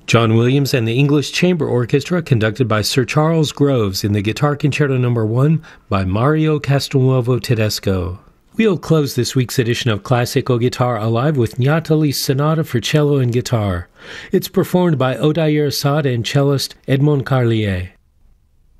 John Williams and the English Chamber Orchestra, conducted by Sir Charles Groves in the Guitar Concerto No. 1 by Mario Castelnuovo Tedesco. We'll close this week's edition of Classical Guitar Alive with Gnatali's Sonata for Cello and Guitar. It's performed by Odair Assad and cellist Edmond Carlier.